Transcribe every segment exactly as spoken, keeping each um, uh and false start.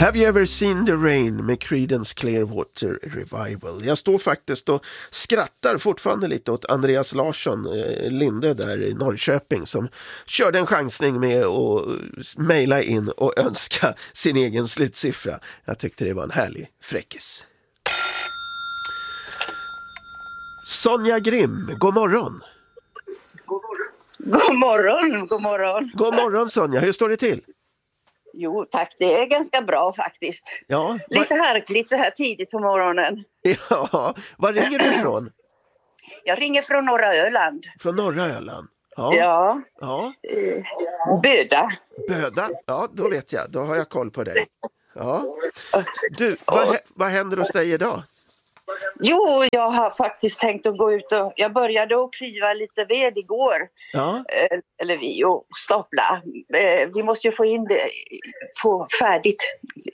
Have you ever seen the rain med Creedence Clearwater Revival? Jag står faktiskt och skrattar fortfarande lite åt Andreas Larsson, eh, Linde där i Norrköping, som körde en chansning med att mejla in och önska sin egen slutsiffra. Jag tyckte det var en härlig fräckis. Sonja Grimm, god morgon. God morgon, god morgon. God morgon Sonja, hur står det till? Jo tack, det är ganska bra faktiskt. Ja, lite härligt så här tidigt på morgonen. Ja, var ringer du ifrån? Jag ringer från norra Öland. Från norra Öland? Ja. Ja. Ja. Eh, Böda. Böda, ja då vet jag, då har jag koll på dig. Ja. Du, vad, vad händer hos dig idag? Jo, jag har faktiskt tänkt att gå ut och jag började att klyva lite ved igår. Ja. Eh, eller vi och stapla. Eh, vi måste ju få in det, få färdigt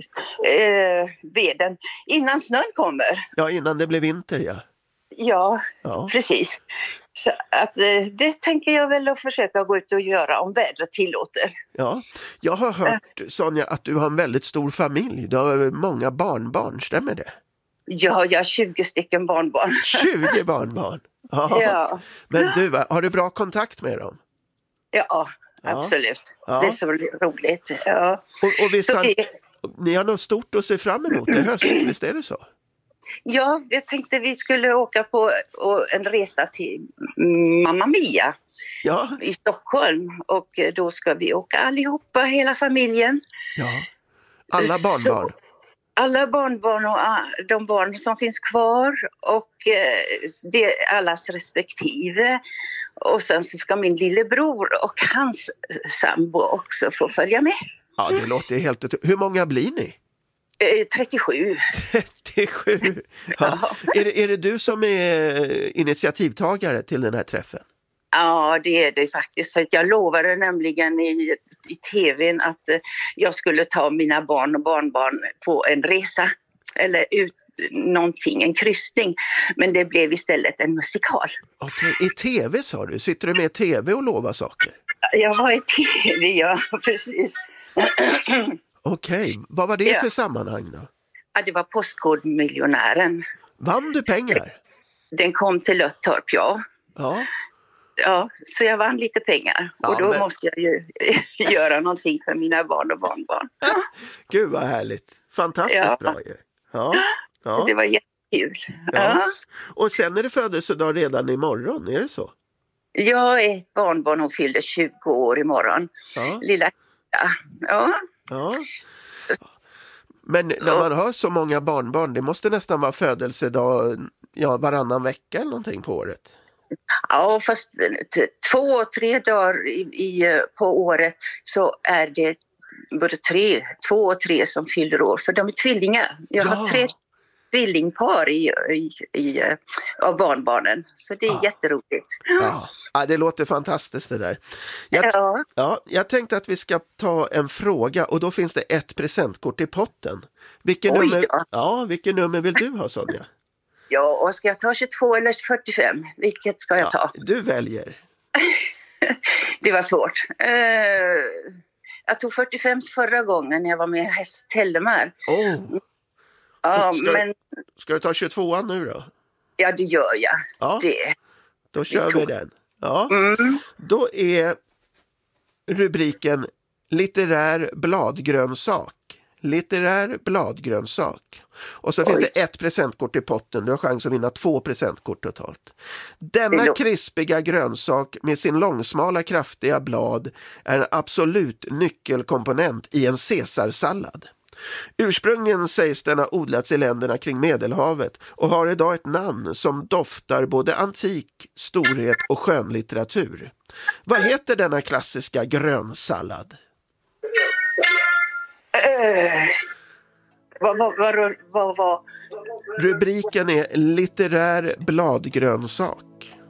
eh, veden innan snön kommer. Ja, innan det blir vinter, ja. Ja, Ja. precis. Så att, eh, det tänker jag väl att försöka gå ut och göra om vädret tillåter. Ja, jag har hört Sonja att du har en väldigt stor familj. Du har många barnbarn, stämmer det? Ja, jag har tjugo stycken barnbarn. tjugo barnbarn? Ja. Ja. Men du, har du bra kontakt med dem? Ja, absolut. Ja. Det är så roligt. Ja. Och, och visst Så har, det- ni har något stort att se fram emot i höst, visst är det så? Ja, jag tänkte vi skulle åka på och en resa till Mamma Mia Ja, i Stockholm. Och då ska vi åka allihopa, hela familjen. ja. Alla barnbarn. Alla barnbarn och ah, de barn som finns kvar och eh, det är allas respektive. Och sen så ska min lillebror och hans sambo också få följa med. Ja, det låter helt... Hur många blir ni? Eh, trettiosju. trettiosju. Ja. Är, det, är det du som är initiativtagare till den här träffen? Ja, det är det faktiskt. För att jag lovade nämligen i, i tvn att eh, jag skulle ta mina barn och barnbarn på en resa. Eller ut någonting, en kryssning. Men det blev istället en musikal. Okej, i tv sa du? Sitter du med i tv och lovar saker? Jag var i tv, ja, precis. Okej, vad var det Ja. för sammanhang då? Ja, det var Postkodmiljonären. Vann du pengar? Den kom till Löttorp, ja. Ja. Ja, så jag vann lite pengar. Ja, och då men- måste jag ju göra någonting för mina barn och barnbarn. Gud vad härligt. Fantastiskt Ja. bra ju. Ja. Så Ja. det var jättekul. Ja. Ja. Och sen är det födelsedag redan imorgon, är det så? Jag är ett barnbarn, hon fyllde tjugo år imorgon. Ja. Lilla ja. ja. Ja. Men när man har så många barnbarn, det måste nästan vara födelsedag ja, varannan vecka eller någonting på året. Ja, fast t- två, tre dagar i, i, på året så är det både tre, två och tre som fyller år. För de är tvillingar. Jag Ja. har tre tvillingpar i, i, i, av barnbarnen. Så det är Ja. jätteroligt. Ja. Ja, det låter fantastiskt det där. Jag, Ja. ja, jag tänkte att vi ska ta en fråga och då finns det ett presentkort i potten. Vilken, Oj, nummer, ja. ja, vilken nummer vill du ha, Sonja? Ja, och ska jag ta tjugotvå eller fyrtiofem? Vilket ska jag Ja, ta? du väljer. Det var svårt. Eh, jag tog fyrtiofem förra gången när jag var med i Häst Tellemar. Oh, Ja, Ska- men ska du ta tjugotvåan nu då? ja, det gör jag. Ja. Det. Då kör vi tog- den. Ja. Mm. Då är rubriken litterär bladgrönsak. Litterär bladgrönsak. Och så Oj. finns det ett presentkort i potten. Du har chans att vinna två presentkort totalt. Denna Det lå- krispiga grönsak med sin långsmala kraftiga blad är en absolut nyckelkomponent i en caesarsallad. Ursprungligen sägs den ha odlats i länderna kring Medelhavet och har idag ett namn som doftar både antik, storhet och skönlitteratur. Vad heter denna klassiska grönsallad? Eh, vad vad vad vad vad Rubriken är litterär bladgrönsak.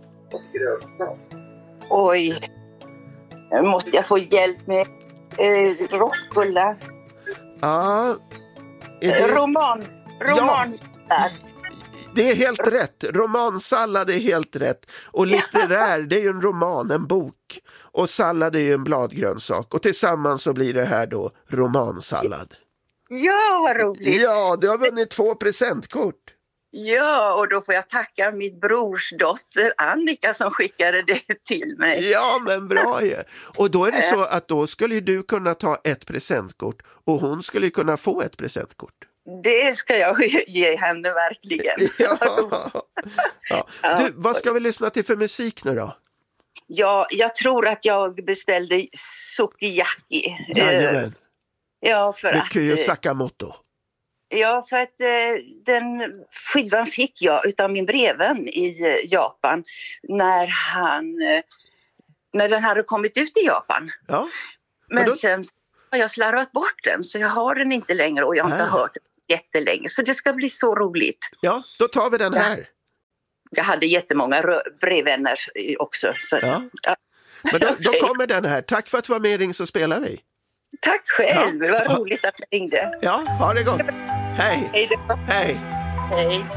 Oj. Nu måste jag få hjälp med eh, rockola. Ja, är det... Roman. Roman. Ja. Det är helt rätt. Romansallad är helt rätt. Och litterär, det är ju en roman, en bok. Och sallad är ju en bladgrönsak. Och tillsammans så blir det här då romansallad. Ja, vad roligt. Ja, du har vunnit två presentkort. Ja, och då får jag tacka min brors dotter Annika som skickade det till mig. Ja, men bra ju. Och då är det så att då skulle du kunna ta ett presentkort och hon skulle kunna få ett presentkort. Det ska jag ge henne verkligen. Ja. Ja. Du, vad ska vi lyssna till för musik nu då? Ja, jag tror att jag beställde sukiyaki. Jajamän. Ja, för med att... Kyo Sakamoto. Ja, för att eh, den skivan fick jag utav min brevvän i eh, Japan när han eh, när den hade kommit ut i Japan. Ja. Men då... sen har jag slarvat bort den så jag har den inte längre och jag har inte äh. hört den jättelänge. Så det ska bli så roligt. Ja, då tar vi den här. Jag hade jättemånga brevvänner också. Så, ja. Ja. Men då, då kommer den här. Tack för att du var med i Ring så spelar vi. Tack själv, ja. det var roligt att du ringde. Ja, ha det gott. Hej. Hej då. Hej. Hej.